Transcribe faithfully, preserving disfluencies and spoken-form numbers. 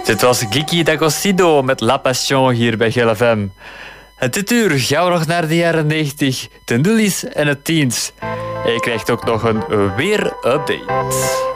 Dit was Kiki D'Agostino met La Passion hier bij G L F M. Het dit uur gauw nog naar de jaren negentig, de nullies en het tiens. En je krijgt ook nog een weer-update.